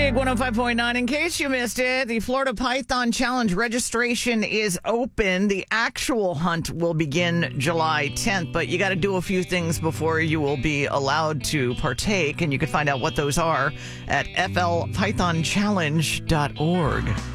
Big 105.9. In case you missed it, the Florida Python Challenge registration is open. The actual hunt will begin July 10th, but you got to do a few things before you will be allowed to partake, and you can find out what those are at flpythonchallenge.org.